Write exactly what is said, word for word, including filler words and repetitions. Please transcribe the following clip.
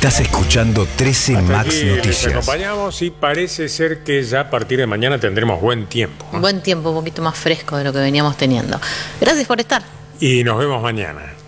Estás escuchando trece Hasta Max aquí les Noticias. acompañamos y parece ser que ya a partir de mañana tendremos buen tiempo, ¿no? Buen tiempo, un poquito más fresco de lo que veníamos teniendo. Gracias por estar. Y nos vemos mañana.